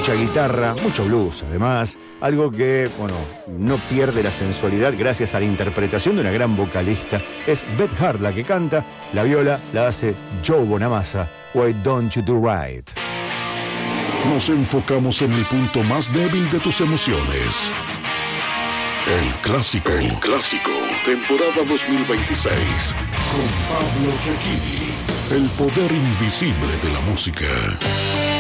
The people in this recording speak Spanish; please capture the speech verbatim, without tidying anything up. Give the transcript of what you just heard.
mucha guitarra, mucho blues además, algo que, bueno, no pierde la sensualidad gracias a la interpretación de una gran vocalista. Es Beth Hart la que canta, la viola la hace Joe Bonamassa. Why Don't You Do Right? Nos enfocamos en el punto más débil de tus emociones. El clásico, el clásico, temporada dos mil veintiséis, con Pablo Giacchini, el poder invisible de la música.